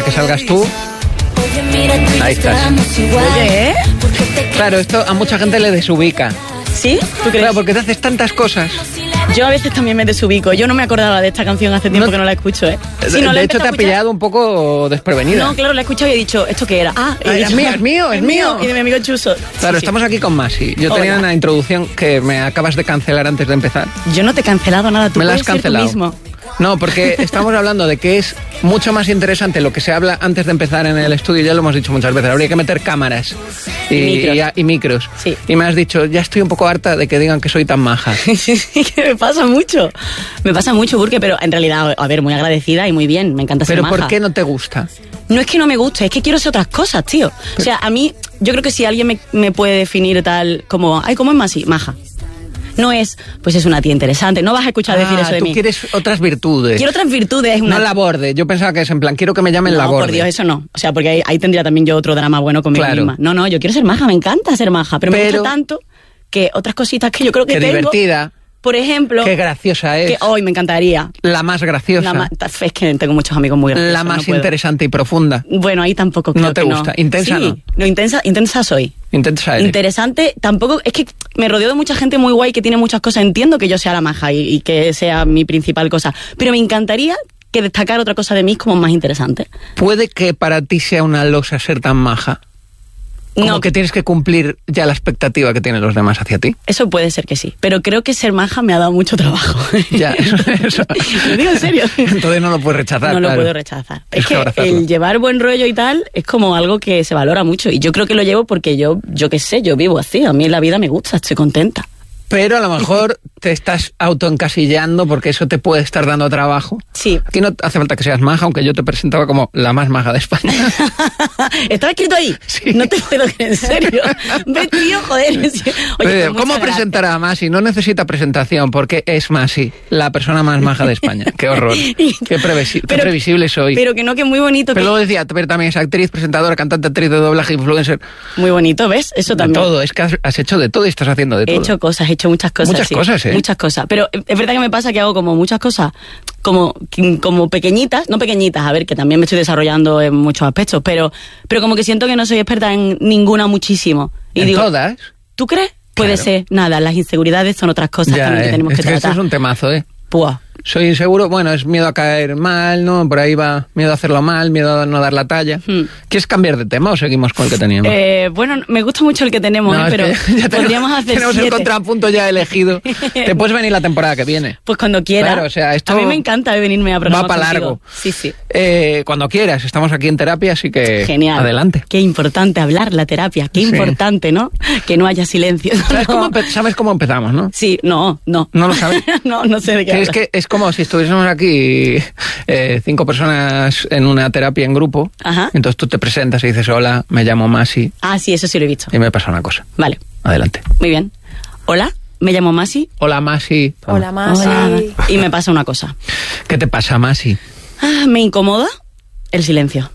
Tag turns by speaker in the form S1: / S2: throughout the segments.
S1: que salgas tú. Ahí estás.
S2: Oye, ¿eh?
S1: Claro, esto a mucha gente le desubica.
S2: ¿Sí? ¿Tú crees?
S1: Claro, porque te haces tantas cosas.
S2: Yo a veces también me desubico. Yo no me acordaba de esta canción hace tiempo que no la escucho, ¿eh?
S1: Sí, de hecho, te ha pillado un poco desprevenida.
S2: No, claro, la he escuchado y he dicho, ¿esto qué era?
S1: Es mío.
S2: Y de mi amigo Chuso.
S1: Claro, estamos aquí con Masi. Yo tenía una introducción que me acabas de cancelar antes de empezar.
S2: Yo no te he cancelado nada, tú
S1: me la has
S2: puedes ser tú
S1: cancelado.
S2: mismo.
S1: No, porque estamos hablando de que es mucho más interesante lo que se habla antes de empezar en el estudio, ya lo hemos dicho muchas veces, habría que meter cámaras y micros.
S2: Sí.
S1: Y me has dicho, ya estoy un poco harta de que digan que soy tan maja.
S2: Que me pasa mucho, Burke, pero en realidad, a ver, muy agradecida y muy bien, me encanta ser maja.
S1: ¿Pero por qué no te gusta?
S2: No es que no me guste, es que quiero hacer otras cosas, tío. O sea, a mí, yo creo que si alguien me puede definir tal como, ¿cómo es Masi? Maja. No es, pues es una tía interesante. No vas a escuchar decir eso de mí.
S1: Tú quieres otras virtudes.
S2: Quiero otras virtudes.
S1: No la borde. Yo pensaba que es en plan, quiero que me llamen la borde.
S2: No, por Dios, eso no. O sea, porque ahí tendría también yo otro drama bueno conmigo misma. No, yo quiero ser maja, me encanta ser maja. Pero me gusta tanto que otras cositas que yo creo que tengo...
S1: Qué divertida.
S2: Por ejemplo...
S1: Qué graciosa es.
S2: Que hoy me encantaría.
S1: La más graciosa.
S2: Es que tengo muchos amigos muy graciosos.
S1: La más interesante y profunda.
S2: Bueno, ahí tampoco creo que no.
S1: ¿No te gusta? ¿Intensa no?
S2: No, intensa soy.
S1: Intensa eres.
S2: Interesante, tampoco... Es que me rodeo de mucha gente muy guay que tiene muchas cosas. Entiendo que yo sea la maja y que sea mi principal cosa. Pero me encantaría que destacar otra cosa de mí como más interesante.
S1: ¿Puede que para ti sea una losa ser tan maja? Como que tienes que cumplir ya la expectativa que tienen los demás hacia ti.
S2: Eso puede ser que sí, pero creo que ser maja me ha dado mucho trabajo.
S1: Ya, eso.
S2: Lo digo en serio.
S1: Entonces no lo puedes rechazar.
S2: No lo puedo rechazar. Es que el llevar buen rollo y tal es como algo que se valora mucho. Y yo creo que lo llevo porque yo qué sé, yo vivo así. A mí la vida me gusta, estoy contenta.
S1: Pero a lo mejor te estás autoencasillando porque eso te puede estar dando trabajo.
S2: Sí.
S1: Aquí no hace falta que seas maja, aunque yo te presentaba como la más maja de España.
S2: ¿Estaba escrito ahí?
S1: Sí.
S2: No te puedo creer, en serio. Ve, tío, joder. Oye,
S1: ¿cómo presentar a Masi? No necesita presentación porque es Masi, la persona más maja de España. Qué horror. Qué previsible soy.
S2: Pero que no, que muy bonito.
S1: Pero luego decía, pero también es actriz, presentadora, cantante, actriz de doblaje, influencer.
S2: Muy bonito, ¿ves? Eso también.
S1: De todo, es que has hecho de todo y estás haciendo de todo.
S2: He hecho muchas cosas.
S1: Muchas cosas, ¿eh?
S2: Muchas cosas. Pero es verdad que me pasa que hago como muchas cosas como pequeñitas, no pequeñitas, a ver, que también me estoy desarrollando en muchos aspectos, pero como que siento que no soy experta en ninguna muchísimo. Y
S1: ¿En
S2: digo,
S1: todas?
S2: ¿Tú crees? Puede
S1: Claro.
S2: ser. Nada, las inseguridades son otras cosas también que tenemos que tratar.
S1: Esto es un temazo, ¿eh?
S2: Pua.
S1: Soy inseguro, bueno, es miedo a caer mal, ¿no? Por ahí va, miedo a hacerlo mal, miedo a no dar la talla. ¿Quieres cambiar de tema o seguimos con el que teníamos?
S2: Bueno, me gusta mucho el que tenemos, pero
S1: ya
S2: podríamos hacer
S1: tenemos
S2: 7.
S1: el contrapunto ya elegido. Te puedes venir la temporada que viene.
S2: Pues cuando quieras.
S1: Claro, o sea, esto
S2: a mí me encanta venirme a programar.
S1: Va para largo.
S2: Sí, sí.
S1: Cuando quieras, estamos aquí en terapia, así que
S2: genial.
S1: Adelante.
S2: Qué importante hablar la terapia, qué importante, ¿no? Que no haya silencio.
S1: ¿Sabes cómo empezamos, no?
S2: Sí, no.
S1: ¿No lo sabes?
S2: no sé de qué hablas.
S1: Es que es como si estuviésemos aquí 5 personas en una terapia en grupo.
S2: Ajá.
S1: Entonces tú te presentas y dices, hola, me llamo Masi.
S2: Ah, sí, eso sí lo he visto.
S1: Y me pasa una cosa.
S2: Vale.
S1: Adelante.
S2: Muy bien. Hola, me llamo Masi.
S1: Hola, Masi.
S3: Hola, Masi.
S2: Hola. Y me pasa una cosa.
S1: ¿Qué te pasa, Masi?
S2: Me incomoda el silencio.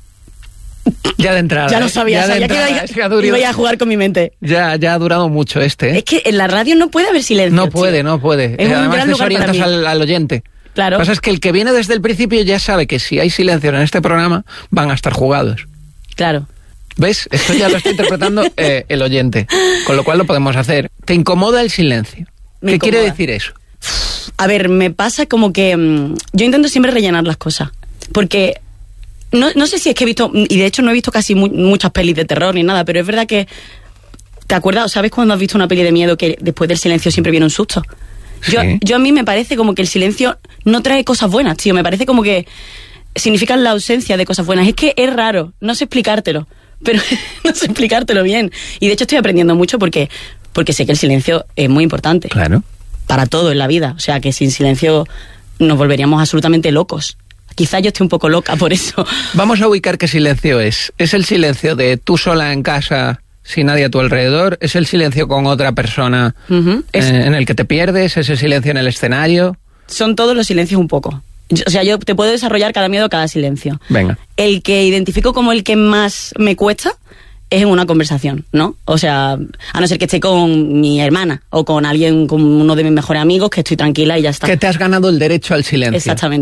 S1: Ya de entrada.
S2: Ya lo sabía, sabía que iba a jugar con mi mente.
S1: Ya ha durado mucho este.
S2: Es que en la radio no puede haber silencio.
S1: No puede.
S2: Es un
S1: Además
S2: gran lugar
S1: desorientas
S2: para mí.
S1: al oyente.
S2: Claro.
S1: Lo que pasa es que el que viene desde el principio ya sabe que si hay silencio en este programa van a estar jugados.
S2: Claro.
S1: ¿Ves? Esto ya lo está interpretando el oyente. Con lo cual lo podemos hacer. ¿Te incomoda el silencio? ¿Qué quiere decir eso?
S2: A ver, me pasa como que yo intento siempre rellenar las cosas. Porque no sé si es que he visto, y de hecho no he visto casi muchas pelis de terror ni nada, pero es verdad que, ¿te acuerdas? ¿Sabes cuando has visto una peli de miedo que después del silencio siempre viene un susto?
S1: Sí.
S2: Yo a mí me parece como que el silencio no trae cosas buenas, tío. Me parece como que significa la ausencia de cosas buenas. Es que es raro, no sé explicártelo, pero no sé explicártelo bien. Y de hecho estoy aprendiendo mucho porque sé que el silencio es muy importante.
S1: Claro.
S2: Para todo en la vida. O sea, que sin silencio nos volveríamos absolutamente locos. Quizá yo esté un poco loca por eso.
S1: Vamos a ubicar qué silencio es. ¿Es el silencio de tú sola en casa sin nadie a tu alrededor? ¿Es el silencio con otra persona en el que te pierdes? ¿Es el silencio en el escenario?
S2: Son todos los silencios un poco. O sea, yo te puedo desarrollar cada miedo, cada silencio.
S1: Venga.
S2: El que identifico como el que más me cuesta es en una conversación, ¿no? O sea, a no ser que esté con mi hermana o con alguien, con uno de mis mejores amigos, que estoy tranquila y ya está.
S1: Que te has ganado el derecho al silencio.
S2: Exactamente.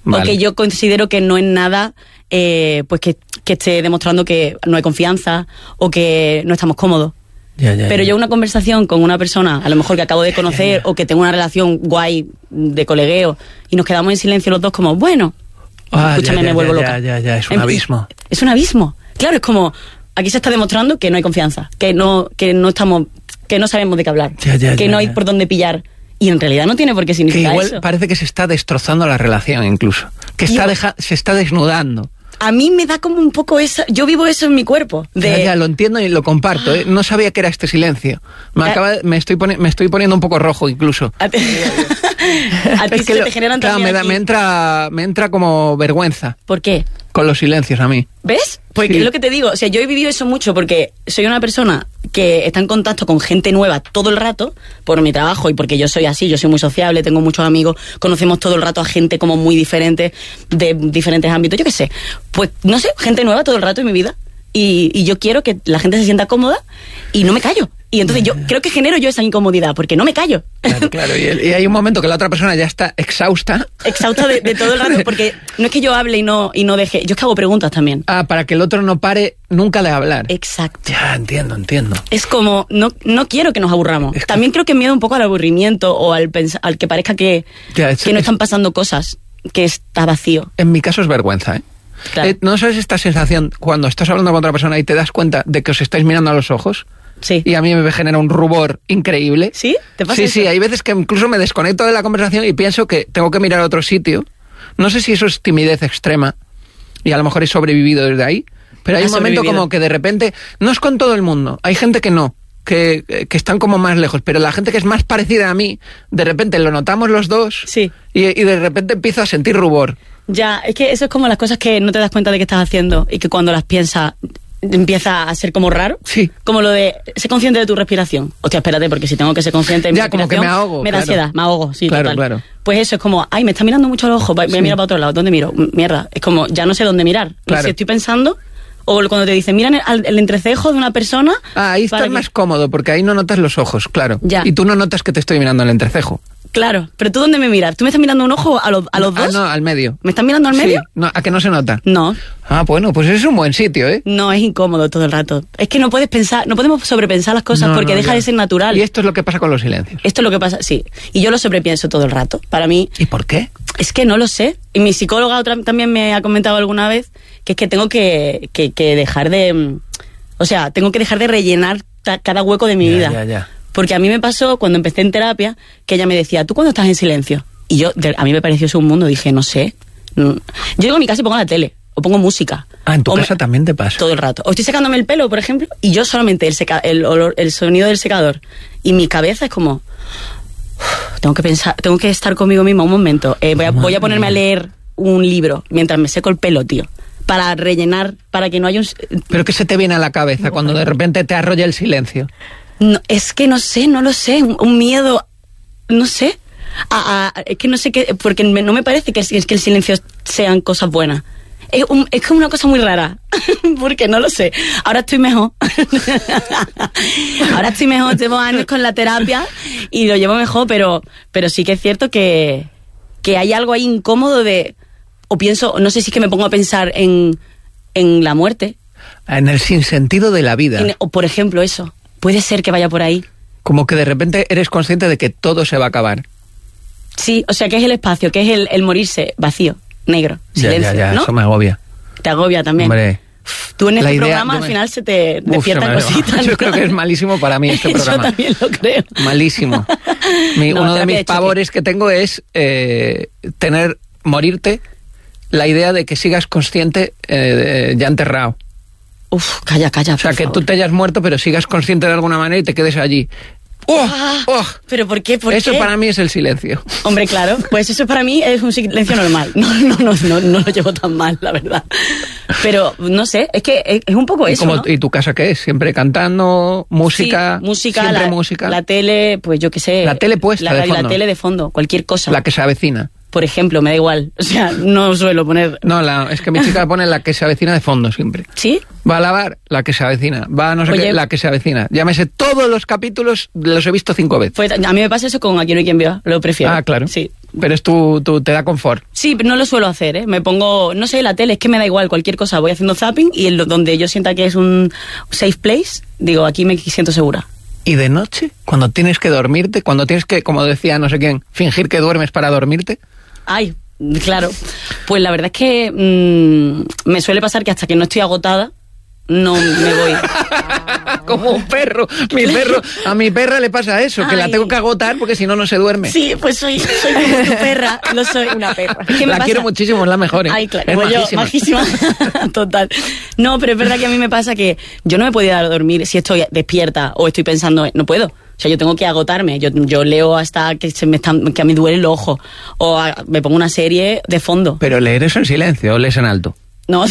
S2: O que yo considero que no es nada pues que esté demostrando que no hay confianza o que no estamos cómodos. Pero yo una conversación con una persona, a lo mejor que acabo de conocer o que tengo una relación guay de colegueo y nos quedamos en silencio los dos como, bueno, escúchame, me vuelvo loca.
S1: Es un abismo.
S2: Es un abismo. Claro, es como, aquí se está demostrando que no hay confianza, que no estamos, que no sabemos de qué hablar, que no hay por dónde pillar. Y en realidad no tiene por qué significar
S1: que igual
S2: eso.
S1: Parece que se está destrozando la relación incluso. Que se está desnudando.
S2: A mí me da como un poco eso, yo vivo eso en mi cuerpo.
S1: Ya, lo entiendo y lo comparto. No sabía que era este silencio. Me estoy poniendo un poco rojo incluso.
S2: A ti es que te generan también
S1: me entra como vergüenza.
S2: ¿Por qué?
S1: Con los silencios a mí.
S2: ¿Ves? Porque es lo que te digo. O sea, yo he vivido eso mucho porque soy una persona que está en contacto con gente nueva todo el rato por mi trabajo y porque yo soy así, yo soy muy sociable, tengo muchos amigos, conocemos todo el rato a gente como muy diferente, de diferentes ámbitos, yo qué sé. Pues, no sé, gente nueva todo el rato en mi vida. Y yo quiero que la gente se sienta cómoda y no me callo. Y entonces yo creo que genero yo esa incomodidad, porque no me callo.
S1: Claro. Y hay un momento que la otra persona ya está exhausta.
S2: Exhausta de todo el rato, porque no es que yo hable y no deje. Yo es que hago preguntas también.
S1: Para que el otro no pare nunca de hablar.
S2: Exacto.
S1: Ya, entiendo.
S2: Es como, no quiero que nos aburramos. También creo que miedo un poco al aburrimiento o al que parezca que no están pasando cosas, que está vacío.
S1: En mi caso es vergüenza, ¿eh?
S2: Claro.
S1: ¿No sabes esta sensación cuando estás hablando con otra persona y te das cuenta de que os estáis mirando a los ojos?
S2: Sí.
S1: Y a mí me genera un rubor increíble.
S2: ¿Sí? ¿Te pasa eso?
S1: Sí, hay veces que incluso me desconecto de la conversación y pienso que tengo que mirar a otro sitio. No sé si eso es timidez extrema y a lo mejor he sobrevivido desde ahí, pero hay un momento como que de repente, no es con todo el mundo, hay gente que no, que están como más lejos, pero la gente que es más parecida a mí, de repente lo notamos los dos.
S2: Sí.
S1: Y de repente empiezo a sentir rubor.
S2: Ya, es que eso es como las cosas que no te das cuenta de que estás haciendo y que cuando las piensas empieza a ser como raro.
S1: Sí.
S2: Como lo de ser consciente de tu respiración. Hostia, espérate, porque si tengo que ser consciente de mi respiración,
S1: como que me ahogo.
S2: Me da ansiedad, me ahogo, sí,
S1: claro,
S2: total.
S1: Claro.
S2: Pues eso es como, ay, me está mirando mucho al ojo, voy a mirar para otro lado, ¿dónde miro? Mierda, es como, ya no sé dónde mirar.
S1: Claro.
S2: Si estoy pensando, o cuando te dicen, mira el entrecejo de una persona.
S1: Ahí estás más cómodo, porque ahí no notas los ojos, claro.
S2: Ya.
S1: Y tú no notas que te estoy mirando el entrecejo.
S2: Claro, pero ¿tú dónde me miras? ¿Tú me estás mirando un ojo a los dos?
S1: No, al medio.
S2: ¿Me estás mirando al medio?
S1: Sí. No, ¿a que no se nota?
S2: No.
S1: Bueno, pues es un buen sitio, ¿eh?
S2: No, es incómodo todo el rato. Es que no puedes pensar, no podemos sobrepensar las cosas porque deja de ser natural.
S1: Y esto es lo que pasa con los silencios.
S2: Esto es lo que pasa, sí. Y yo lo sobrepienso todo el rato. Para mí...
S1: ¿Y por qué?
S2: Es que no lo sé. Y mi psicóloga también me ha comentado alguna vez que es que tengo que dejar de... O sea, tengo que dejar de rellenar cada hueco de mi vida.
S1: Ya.
S2: Porque a mí me pasó cuando empecé en terapia que ella me decía, ¿tú cuándo estás en silencio? Y a mí me pareció eso un mundo. Dije, no sé. Yo llego a mi casa y pongo la tele. O pongo música.
S1: En tu casa también te pasa.
S2: Todo el rato. O estoy secándome el pelo, por ejemplo, y yo solamente el sonido del secador. Y mi cabeza es como... Tengo que pensar, tengo que estar conmigo misma un momento. Voy a ponerme a leer un libro mientras me seco el pelo, tío. Para rellenar, para que no haya un...
S1: ¿Pero qué se te viene a la cabeza cuando de repente te arrolla el silencio?
S2: No, es que no lo sé. Un miedo, no sé. Es que no sé qué, porque no me parece que el silencio sean cosas buenas. Es como una cosa muy rara, porque no lo sé. Ahora estoy mejor. Llevo años con la terapia y lo llevo mejor, pero sí que es cierto que hay algo ahí incómodo de... O pienso, no sé si es que me pongo a pensar en la muerte.
S1: En el sinsentido de la vida.
S2: O por ejemplo eso. Puede ser que vaya por ahí.
S1: Como que de repente eres consciente de que todo se va a acabar.
S2: Sí, o sea, que es el espacio, que es el morirse vacío, negro, silencio,
S1: ya,
S2: ¿no?
S1: Eso me agobia.
S2: Te agobia también.
S1: Hombre.
S2: Tú en este programa al final se te despiertan cositas.
S1: Yo creo que es malísimo para mí este programa.
S2: Yo también lo creo.
S1: Malísimo. Uno de mis pavores que tengo es morirte, la idea de que sigas consciente ya enterrado.
S2: Uf, calla,
S1: o sea, que tú te hayas muerto, pero sigas consciente de alguna manera y te quedes allí.
S2: ¿Pero por qué?
S1: Eso para mí es el silencio.
S2: Hombre, claro, pues eso para mí es un silencio normal. No lo llevo tan mal, la verdad. Pero, no sé, es que es un poco eso, ¿no?
S1: ¿Y tu casa qué es? ¿Siempre cantando? ¿Música?
S2: Sí, música,
S1: ¿Siempre música?
S2: La tele, pues yo qué sé.
S1: La tele puesta
S2: la radio,
S1: de fondo.
S2: La tele de fondo, cualquier cosa.
S1: La que se avecina.
S2: por ejemplo, me da igual. O sea, no suelo poner...
S1: No, es que mi chica pone la que se avecina de fondo siempre.
S2: ¿Sí?
S1: Va a lavar, la que se avecina. Va a no sé qué, la que se avecina. Llámese, todos los capítulos los he visto 5 veces.
S2: Pues a mí me pasa eso con Aquí no hay quien viva, lo prefiero.
S1: Ah, claro.
S2: Sí.
S1: Pero te da confort.
S2: Sí, pero no lo suelo hacer, ¿eh? Me pongo, no sé, la tele, es que me da igual cualquier cosa. Voy haciendo zapping y donde yo sienta que es un safe place, digo, aquí me siento segura.
S1: ¿Y de noche? Cuando tienes que dormirte, cuando tienes que, como decía no sé quién, fingir que duermes para dormirte.
S2: Ay, claro. Pues la verdad es que me suele pasar que hasta que no estoy agotada, no me voy.
S1: Como un perro. A mi perra le pasa eso, que la tengo que agotar porque si no, no se duerme.
S2: Sí, pues soy como tu perra. Lo soy. Una perra.
S1: La quiero muchísimo, es la mejor, ¿eh?
S2: Ay, claro.
S1: Es
S2: pues majísima. Total. No, pero es verdad que a mí me pasa que yo no me puedo ir a dormir si estoy despierta o estoy pensando, no puedo. O sea, yo tengo que agotarme. Yo leo hasta que que a mí duele el ojo. O me pongo una serie de fondo.
S1: Pero leer eso en silencio o lees en alto.
S2: No, no.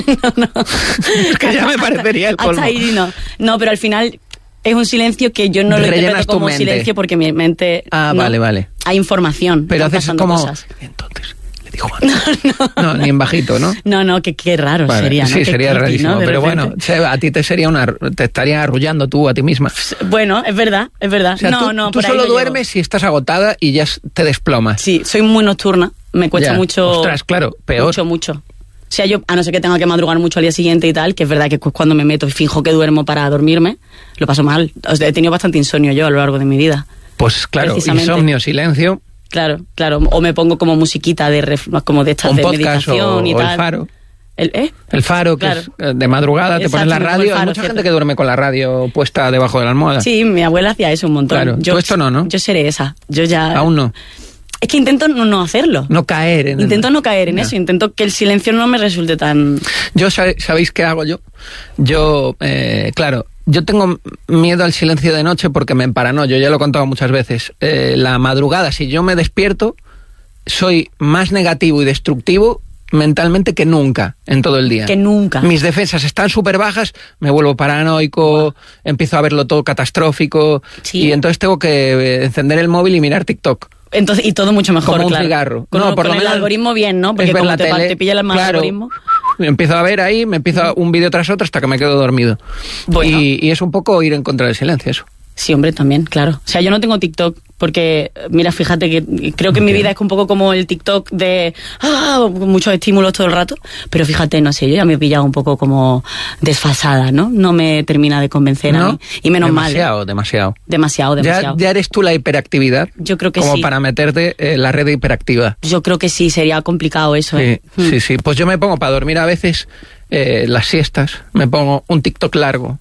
S1: Es que ya me parecería el colmo.
S2: Hasta ahí no. No, pero al final es un silencio que yo no lo interpreto como silencio porque mi mente...
S1: Ah, no, vale.
S2: Hay información.
S1: Pero haces como...
S2: Cosas.
S1: Entonces, le dijo no, ni en bajito, ¿no?
S2: No, qué raro sería, ¿no?
S1: Sí, sería rarísimo. ¿No? Pero bueno, a ti te estaría arrullando tú a ti misma.
S2: Bueno, es verdad. O sea,
S1: tú solo duermes si estás agotada y ya te desplomas.
S2: Sí, soy muy nocturna. Me cuesta mucho...
S1: Ostras, claro, peor.
S2: Mucho. O sea, yo, a no ser que tenga que madrugar mucho al día siguiente y tal, que es verdad que cuando me meto y finjo que duermo para dormirme, lo paso mal. O sea, he tenido bastante insomnio yo a lo largo de mi vida.
S1: Pues claro, insomnio, silencio.
S2: Claro. O me pongo como musiquita como de estas de meditación y tal.
S1: El Faro.
S2: El
S1: Faro, que es de madrugada, te pones la radio. Hay mucha gente que duerme con la radio puesta debajo de la almohada.
S2: Sí, mi abuela hacía eso un montón.
S1: Claro, tú esto no.
S2: Yo seré esa. Yo ya...
S1: Aún no.
S2: Es que intento no hacerlo.
S1: No caer en
S2: Intento no caer en eso. Intento que el silencio no me resulte tan...
S1: ¿Sabéis qué hago yo? Claro, yo tengo miedo al silencio de noche porque me emparanoyo, ya lo he contado muchas veces. La madrugada, si yo me despierto, soy más negativo y destructivo mentalmente que nunca en todo el día.
S2: Que nunca.
S1: Mis defensas están súper bajas, me vuelvo paranoico, empiezo a verlo todo catastrófico, y entonces tengo que encender el móvil y mirar TikTok.
S2: Entonces, y todo mucho mejor,
S1: como un
S2: claro.
S1: cigarro.
S2: Por lo menos el algoritmo bien, ¿no? Porque como te pilla el algoritmo...
S1: Empiezo a ver ahí, me empiezo un vídeo tras otro hasta que me quedo dormido. Bueno. Y es un poco ir en contra del silencio, eso.
S2: Sí, hombre, también, claro. O sea, yo no tengo TikTok porque, mira, fíjate que creo que mi vida es un poco como el TikTok de muchos estímulos todo el rato, pero fíjate, no sé, yo ya me he pillado un poco como desfasada, ¿no? No me termina de convencer a mí. Y menos mal. Demasiado.
S1: ¿Ya eres tú la hiperactividad?
S2: Yo creo que
S1: como
S2: sí.
S1: Para meterte en la red hiperactiva.
S2: Yo creo que sí, sería complicado eso.
S1: Sí. Pues yo me pongo para dormir a veces las siestas, me pongo un TikTok largo.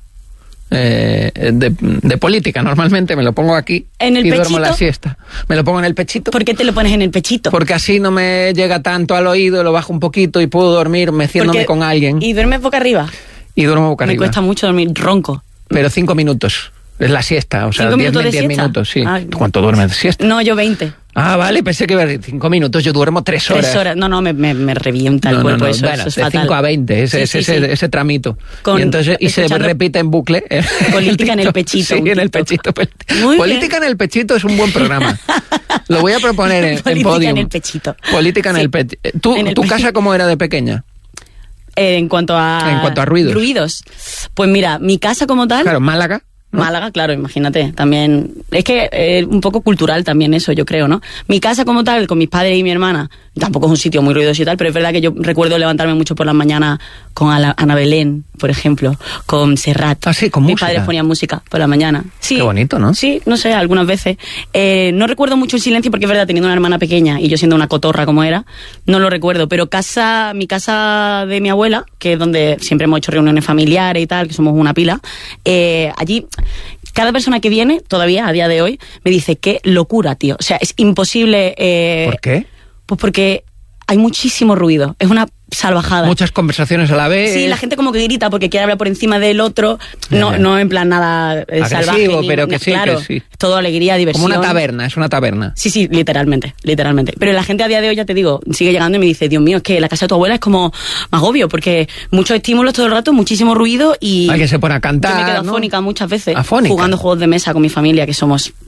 S1: De política, normalmente me lo pongo aquí y duermo la siesta. Me lo pongo en el pechito.
S2: ¿Por qué te lo pones en el pechito?
S1: Porque así no me llega tanto al oído, lo bajo un poquito y puedo dormir meciéndome con alguien.
S2: ¿Y duermes boca arriba?
S1: Y duermo boca arriba.
S2: Me cuesta mucho dormir ronco.
S1: Pero 5 minutos. Es la siesta, o sea, 10 minutos, sí.
S2: Ay,
S1: ¿Cuánto duermes de siesta?
S2: No, yo 20.
S1: Ah, vale, pensé que iba a decir 5 minutos, yo duermo 3 horas.
S2: 3 horas, no, me revienta el cuerpo, eso
S1: bueno,
S2: es
S1: de
S2: fatal.
S1: 5 a 20, ese tramito. Y se repite en bucle.
S2: Política en el pechito.
S1: Sí, en el pechito. Política en el pechito es un buen programa. Lo voy a proponer en Podium.
S2: Política en el pechito.
S1: Política en el pechito. ¿Tu casa cómo era de pequeña?
S2: En cuanto a
S1: ruidos.
S2: Ruidos. Pues mira, mi casa como tal...
S1: Claro, Málaga. ¿No?
S2: Málaga, claro, imagínate, también, es que un poco cultural también eso, yo creo, ¿no? Mi casa como tal, con mis padres y mi hermana, tampoco es un sitio muy ruidoso y tal, pero es verdad que yo recuerdo levantarme mucho por las mañanas con Ana Belén, por ejemplo, con Serrat.
S1: Ah, sí, con
S2: mis
S1: música.
S2: Mis padres ponían música por la mañana. Sí,
S1: qué bonito, ¿no?
S2: Sí, no sé, algunas veces. No recuerdo mucho el silencio porque es verdad, teniendo una hermana pequeña y yo siendo una cotorra como era, no lo recuerdo, pero mi casa de mi abuela, que es donde siempre hemos hecho reuniones familiares y tal, que somos una pila, allí... Cada persona que viene, todavía, a día de hoy, me dice, qué locura, tío. O sea, es imposible...
S1: ¿Por qué?
S2: Pues porque hay muchísimo ruido. Es una salvajada.
S1: Muchas conversaciones a la vez.
S2: Sí, la gente como que grita porque quiere hablar por encima del otro. No en plan nada salvaje.
S1: Pero que sí,
S2: claro,
S1: que sí.
S2: Todo alegría, diversión.
S1: Como una taberna, es una taberna.
S2: Sí, literalmente. Pero la gente a día de hoy, ya te digo, sigue llegando y me dice, Dios mío, es que la casa de tu abuela es como más obvio, porque muchos estímulos todo el rato, muchísimo ruido y...
S1: Alguien se pone a cantar,
S2: yo me quedo
S1: ¿no?
S2: afónica muchas veces.
S1: ¿Afónica?
S2: Jugando juegos de mesa con mi familia, que somos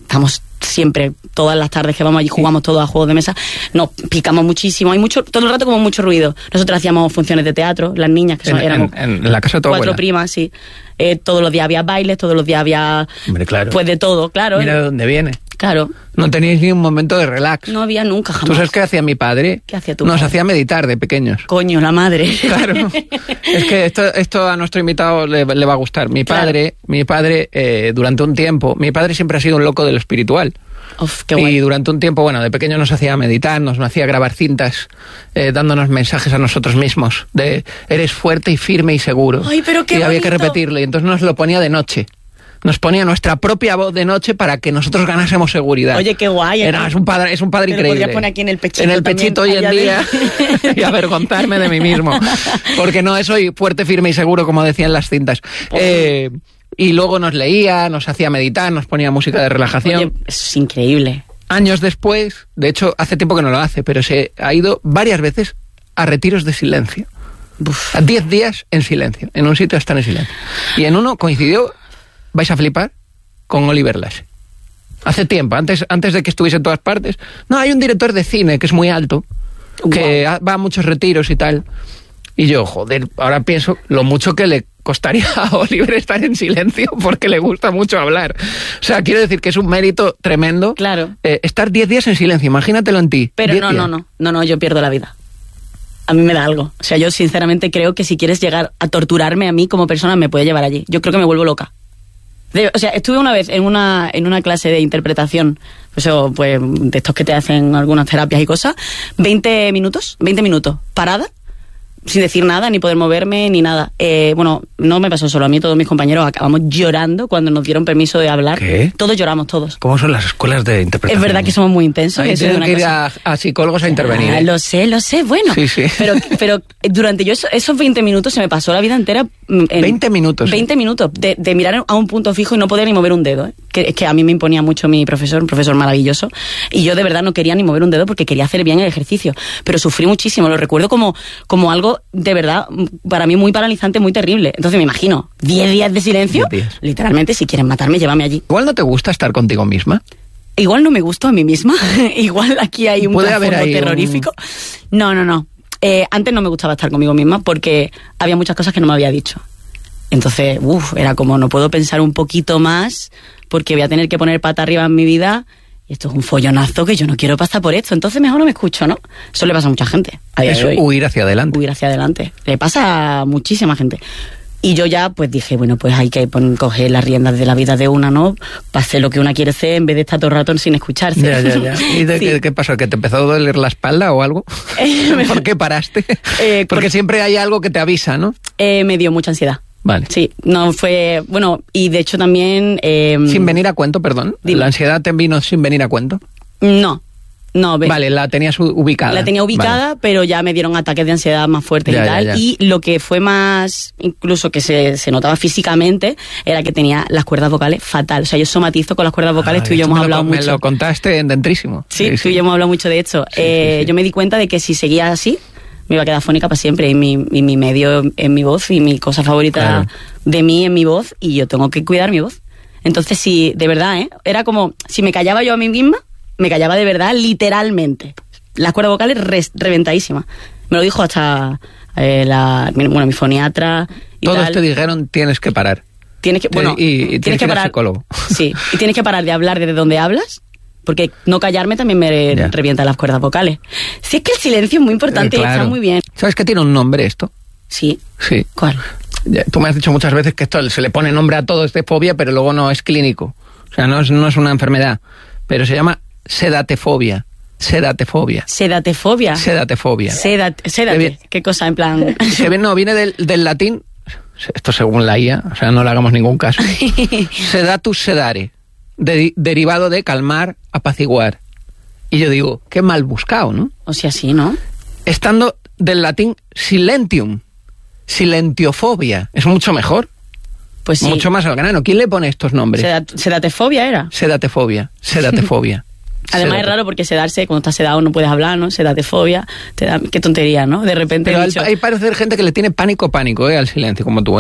S2: estamos siempre, todas las tardes que vamos allí, jugamos todos a juegos de mesa, nos picamos muchísimo, hay mucho, todo el rato como mucho ruido. Nosotros hacíamos funciones de teatro, las niñas, que éramos
S1: en la casa de tu
S2: 4
S1: abuela.
S2: primas, sí. Todos los días había bailes, todos los días había...
S1: Hombre, claro.
S2: Pues de todo, claro.
S1: Mira de dónde viene.
S2: Claro.
S1: No teníais ni un momento de relax.
S2: No había nunca, jamás.
S1: ¿Tú sabes qué hacía mi padre?
S2: ¿Qué hacía tu
S1: Nos
S2: padre?
S1: hacía meditar de pequeños.
S2: Coño, la madre.
S1: Claro. Es que esto a nuestro invitado le va a gustar. Mi padre, durante un tiempo, mi padre siempre ha sido un loco de lo espiritual.
S2: Uf, qué guay.
S1: Y durante un tiempo, bueno, de pequeño nos hacía meditar, nos hacía grabar cintas, dándonos mensajes a nosotros mismos de eres fuerte y firme y seguro.
S2: Ay, pero qué
S1: y había que
S2: bonito.
S1: repetirlo, y entonces nos lo ponía de noche. Nos ponía nuestra propia voz de noche para que nosotros ganásemos seguridad.
S2: Oye, qué guay.
S1: Es un padre
S2: Te lo
S1: increíble.
S2: podrías poner aquí en el pechito.
S1: En el pechito hoy
S2: también,
S1: en
S2: allá
S1: día y avergonzarme de mí mismo. Porque no soy fuerte, firme y seguro, como decían las cintas. Y luego nos leía, nos hacía meditar, nos ponía música de relajación.
S2: Oye, es increíble.
S1: Años después, de hecho, hace tiempo que no lo hace, pero se ha ido varias veces a retiros de silencio.
S2: Uf.
S1: A 10 días en silencio. En un sitio están en silencio. Y en uno coincidió, vais a flipar, con Oliver Lasse. Hace tiempo, antes de que estuviese en todas partes. No, hay un director de cine que es muy alto, que va a muchos retiros y tal. Y yo, joder, ahora pienso lo mucho que le costaría a Oliver estar en silencio porque le gusta mucho hablar. O sea, quiero decir que es un mérito tremendo.
S2: Claro.
S1: Estar 10 días en silencio, imagínatelo en ti.
S2: Pero no, yo pierdo la vida. A mí me da algo. O sea, yo sinceramente creo que si quieres llegar a torturarme a mí como persona, me puede llevar allí. Yo creo que me vuelvo loca. O sea, estuve una vez en una clase de interpretación, pues de estos que te hacen algunas terapias y cosas, 20 minutos, parada, sin decir nada, ni poder moverme, ni nada. Bueno, no me pasó solo a mí, todos mis compañeros acabamos llorando cuando nos dieron permiso de hablar.
S1: ¿Qué?
S2: Todos lloramos, todos.
S1: ¿Cómo son las escuelas de interpretación?
S2: Es verdad que somos muy intensos.
S1: Ahí
S2: eso es
S1: tienen
S2: una
S1: que ir
S2: cosa.
S1: a psicólogos a intervenir.
S2: Ah, lo sé, bueno.
S1: Sí.
S2: Pero durante esos 20 minutos se me pasó la vida entera.
S1: 20 minutos.
S2: 20 minutos de mirar a un punto fijo y no poder ni mover un dedo. Que a mí me imponía mucho mi profesor, un profesor maravilloso. Y yo de verdad no quería ni mover un dedo porque quería hacer bien el ejercicio. Pero sufrí muchísimo. Lo recuerdo como algo de verdad para mí muy paralizante, muy terrible. Entonces me imagino, 10 días de silencio.
S1: 10 días.
S2: Literalmente, si quieren matarme, llévame allí.
S1: Igual no te gusta estar contigo misma.
S2: Igual no me gusto a mí misma. Igual aquí hay un
S1: Puede haber
S2: trasfondo
S1: ahí
S2: terrorífico. No. Antes no me gustaba estar conmigo misma porque había muchas cosas que no me había dicho. Entonces, era como no puedo pensar un poquito más porque voy a tener que poner pata arriba en mi vida y esto es un follonazo que yo no quiero pasar por esto. Entonces mejor no me escucho, ¿no? Eso le pasa a mucha gente. A día de hoy.
S1: Huir hacia adelante.
S2: Huir hacia adelante. Le pasa a muchísima gente. Y yo ya pues dije, bueno, pues hay que coger las riendas de la vida de una, ¿no? Para hacer lo que una quiere hacer en vez de estar todo el rato sin escucharse.
S1: Ya. ¿Y
S2: Sí.
S1: qué pasó? ¿Que te empezó a doler la espalda o algo? ¿Por qué paraste? Porque siempre hay algo que te avisa, ¿no?
S2: Me dio mucha ansiedad.
S1: Vale.
S2: Sí, no fue... Bueno, y de hecho también...
S1: Sin venir a cuento, perdón.
S2: Dime.
S1: ¿La ansiedad te vino sin venir a cuento?
S2: No.
S1: Vale, la tenías ubicada.
S2: La tenía ubicada,
S1: vale.
S2: pero ya me dieron ataques de ansiedad más fuertes y tal.
S1: Ya.
S2: Y lo que fue más, incluso que se notaba físicamente, era que tenía las cuerdas vocales fatal. O sea, yo somatizo con las cuerdas vocales, tú y yo hemos hablado mucho.
S1: Me lo contaste en Dentrísimo.
S2: Sí, tú y yo hemos hablado mucho de esto.
S1: Sí.
S2: Yo me di cuenta de que si seguía así, me iba a quedar fónica para siempre. Y mi medio en mi voz y mi cosa favorita
S1: Claro.
S2: de mí en mi voz, y yo tengo que cuidar mi voz. Entonces, sí, de verdad, era como, si me callaba yo a mí misma, me callaba de verdad, literalmente. Las cuerdas vocales reventadísimas. Me lo dijo hasta mi foniatra y
S1: Todos
S2: tal.
S1: te dijeron, tienes que parar.
S2: Tienes que, bueno,
S1: y tienes que ir al
S2: parar.
S1: psicólogo.
S2: Sí, y tienes que parar de hablar desde donde hablas, porque no callarme también me
S1: Ya.
S2: revienta las cuerdas vocales. Si es que el silencio es muy importante y
S1: Claro.
S2: está muy bien.
S1: ¿Sabes que tiene un nombre esto?
S2: Sí.
S1: Sí.
S2: ¿Cuál?
S1: Tú me has dicho muchas veces que esto se le pone nombre a todo, es de fobia, pero luego no es clínico. O sea, no es una enfermedad. Pero se llama sedatefobia. Sedatefobia.
S2: Sedatefobia.
S1: Sedatefobia.
S2: Sédate. ¿Qué cosa? En plan...
S1: Viene del latín, esto según la IA, o sea, no le hagamos ningún caso. Sedatus sedare, derivado de calmar, apaciguar. Y yo digo, qué mal buscado, ¿no?
S2: O sea, sí, ¿no?
S1: Estando del latín silentium, silentiofobia, es mucho mejor,
S2: Pues sí.
S1: mucho más al grano. ¿Quién le pone estos nombres?
S2: Sedatefobia era.
S1: Sedatefobia.
S2: Además es raro porque sedarse, cuando estás sedado no puedes hablar, ¿no? Sedatefobia, qué tontería, ¿no? De repente
S1: Pero
S2: he dicho...
S1: hay parece gente que le tiene pánico, al silencio, como tú, ¿eh?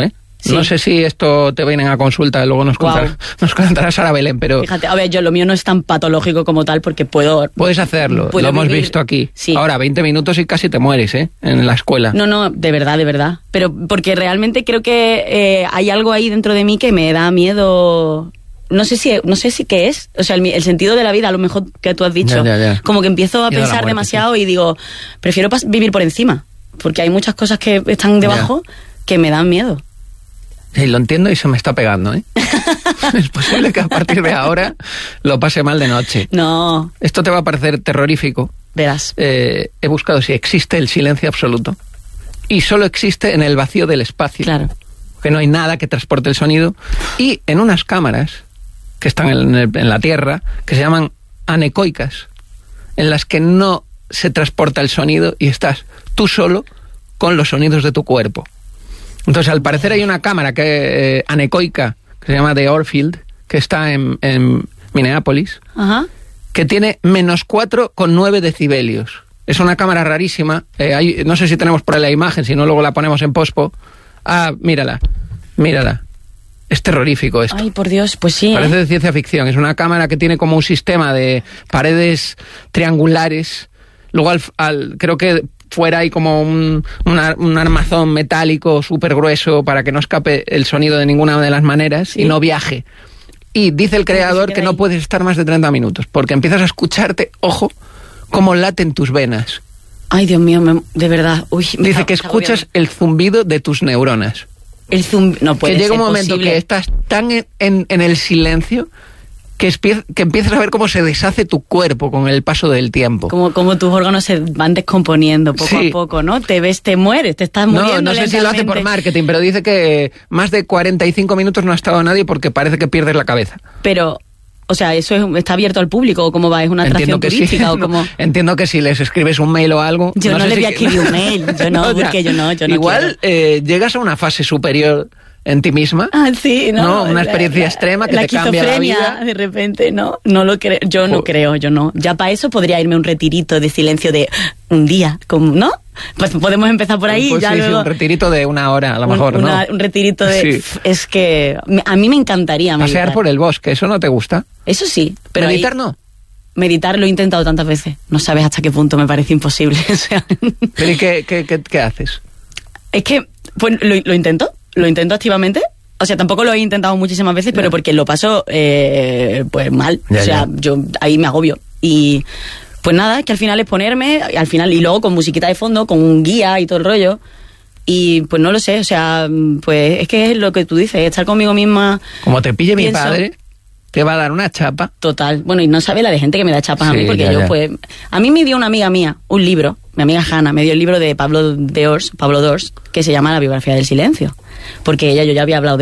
S2: Sí.
S1: No sé si esto te vienen a consulta, luego nos contará Sara Belén, pero...
S2: Fíjate, a ver, yo lo mío no es tan patológico como tal porque puedes
S1: hacerlo, lo hemos visto aquí.
S2: Sí.
S1: Ahora, 20 minutos y casi te mueres, en la escuela.
S2: No, de verdad. Pero porque realmente creo que hay algo ahí dentro de mí que me da miedo... No sé si qué es, o sea, el sentido de la vida, a lo mejor que tú has dicho.
S1: Ya.
S2: Como que empiezo a
S1: Miedo
S2: pensar
S1: a la muerte,
S2: demasiado y digo, prefiero vivir por encima, porque hay muchas cosas que están debajo que me dan miedo.
S1: Sí, lo entiendo y se me está pegando, ¿eh? Es posible que a partir de ahora lo pase mal de noche.
S2: No.
S1: Esto te va a parecer terrorífico.
S2: Verás.
S1: He buscado si existe el silencio absoluto. Y solo existe en el vacío del espacio.
S2: Claro.
S1: Que no hay nada que transporte el sonido. Y en unas cámaras que están en la Tierra, que se llaman anecoicas, en las que no se transporta el sonido y estás tú solo con los sonidos de tu cuerpo. Entonces, al parecer hay una cámara anecoica que se llama The Orefield, que está en Minneapolis,
S2: Ajá.
S1: que tiene -4,9 decibelios. Es una cámara rarísima. No sé si tenemos por ahí la imagen, si no luego la ponemos en pospo. Ah, mírala. Es terrorífico esto.
S2: Ay, por Dios, pues sí.
S1: Parece de ciencia ficción. Es una cámara que tiene como un sistema de paredes triangulares. Luego creo que fuera hay como un armazón metálico súper grueso para que no escape el sonido de ninguna de las maneras, ¿sí? Y no viaje. Y dice el creador que no puedes estar más de 30 minutos, porque empiezas a escucharte, ojo, cómo laten tus venas.
S2: Ay, Dios mío, de verdad. Uy,
S1: dice que escuchas el zumbido de tus neuronas.
S2: No puede ser.
S1: Que llega un momento
S2: posible.
S1: que estás tan en el silencio que empiezas a ver cómo se deshace tu cuerpo con el paso del tiempo.
S2: Como tus órganos se van descomponiendo poco a poco, ¿no? Te mueres, te estás muriendo.
S1: No sé si lo hace por marketing, pero dice que más de 45 minutos no ha estado nadie porque parece que pierdes la cabeza.
S2: Pero... O sea, ¿eso está abierto al público o cómo va? ¿Es una atracción turística o cómo?
S1: Entiendo que si les escribes un mail o algo...
S2: Yo no les voy a escribir un mail, yo no, porque yo no
S1: igual llegas a una fase superior en ti misma.
S2: Ah, sí, ¿no?
S1: Una experiencia extrema que te cambia la vida.
S2: De repente, no lo creo. Yo no creo. Ya para eso podría irme a un retirito de silencio de un día, ¿no? Pues podemos empezar por ahí.
S1: Pues
S2: ya luego...
S1: un retirito de 1 hora, a lo mejor, ¿no?
S2: Un retirito de... Sí. Es que a mí me encantaría meditar.
S1: Pasear por el bosque, ¿eso no te gusta?
S2: Eso sí, pero
S1: meditar
S2: ahí...
S1: no.
S2: Meditar lo he intentado tantas veces. No sabes hasta qué punto me parece imposible. O sea...
S1: ¿Pero y qué haces?
S2: Es que pues, lo intento activamente. O sea, tampoco lo he intentado muchísimas veces, pero porque lo paso pues mal. Yo ahí me agobio. Y pues nada, que al final es ponerme, y luego con musiquita de fondo, con un guía y todo el rollo. Y pues no lo sé, o sea, pues es que es lo que tú dices, estar conmigo misma.
S1: Como te pille mi padre, te va a dar una chapa.
S2: Total. Bueno, y no sabe la de gente que me da chapas a mí, porque pues... A mí me dio una amiga mía un libro, mi amiga Hanna, me dio el libro de Pablo Dors, que se llama La biografía del silencio. Porque yo ya había hablado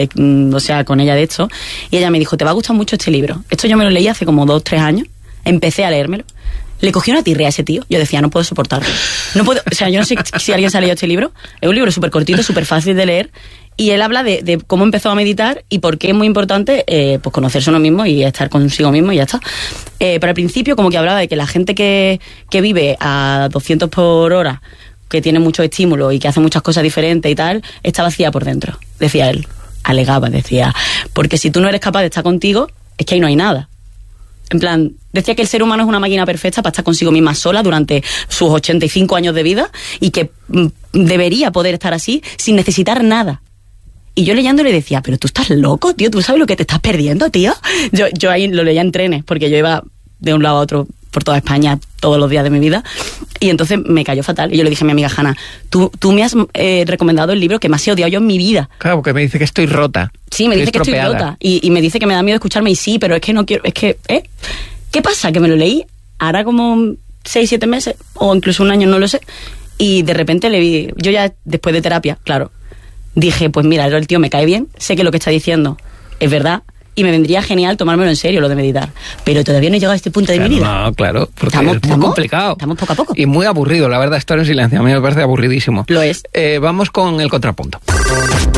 S2: con ella de esto, y ella me dijo, te va a gustar mucho este libro. Esto yo me lo leí hace como 2-3 años, empecé a leérmelo. Le cogí una tirrea a ese tío. Yo decía, no puedo soportarlo. No puedo, o sea, yo no sé si alguien se ha leído este libro. Es un libro súper cortito, súper fácil de leer. Y él habla de cómo empezó a meditar y por qué es muy importante pues conocerse uno mismo y estar consigo mismo y ya está. Pero al principio como que hablaba de que la gente que vive a 200 por hora, que tiene mucho estímulo y que hace muchas cosas diferentes y tal, está vacía por dentro, decía él. Alegaba, decía. Porque si tú no eres capaz de estar contigo, es que ahí no hay nada. En plan, decía que el ser humano es una máquina perfecta para estar consigo misma sola durante sus 85 años de vida y que debería poder estar así sin necesitar nada. Y yo leyéndole decía, pero tú estás loco, tío, ¿tú sabes lo que te estás perdiendo, tío? Yo ahí lo leía en trenes, porque yo iba de un lado a otro por toda España todos los días de mi vida, y entonces me cayó fatal. Y yo le dije a mi amiga Hanna, tú me has recomendado el libro que más he odiado yo en mi vida.
S1: Claro, porque me dice que estoy rota.
S2: Sí, me dice que estoy rota. Y me dice que me da miedo escucharme, y sí, pero es que no quiero, ¿qué pasa? Que me lo leí hará como 6-7 meses, o incluso un año, no lo sé, y de repente le vi, yo ya después de terapia, claro, dije, pues mira, el tío me cae bien, sé que lo que está diciendo es verdad, y me vendría genial tomármelo en serio lo de meditar. Pero todavía no he llegado a este punto de mi vida.
S1: No, claro, porque es muy complicado.
S2: Estamos poco a poco.
S1: Y muy aburrido, la verdad, estar en silencio. A mí me parece aburridísimo.
S2: Lo es.
S1: Vamos con el contrapunto.